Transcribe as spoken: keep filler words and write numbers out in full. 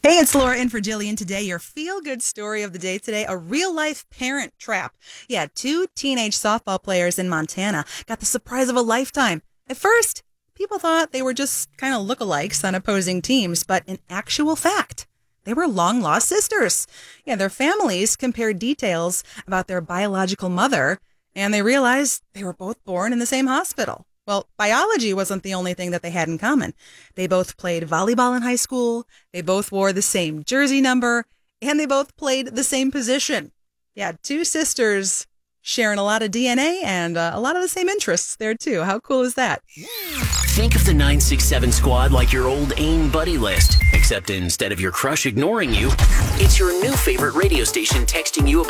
Hey, it's Laura in for Jillian today. Your feel-good story of the day today, a real-life parent trap. Yeah, two teenage softball players in Montana got the surprise of a lifetime. At first, people thought they were just kind of lookalikes on opposing teams, but in actual fact, they were long-lost sisters. Yeah, their families compared details about their biological mother, and they realized they were both born in the same hospital. Well, biology wasn't the only thing that they had in common. They both played volleyball in high school, they both wore the same jersey number, and they both played the same position. Yeah, two sisters sharing a lot of D N A and uh, a lot of the same interests there, too. How cool is that? Think of the nine six seven squad like your old AIM buddy list, except instead of your crush ignoring you, it's your new favorite radio station texting you about